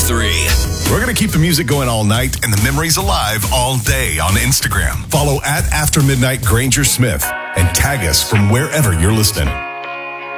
102.3. We're going to keep the music going all night and the memories alive all day on Instagram. Follow at After Midnight Granger Smith and tag us from wherever you're listening.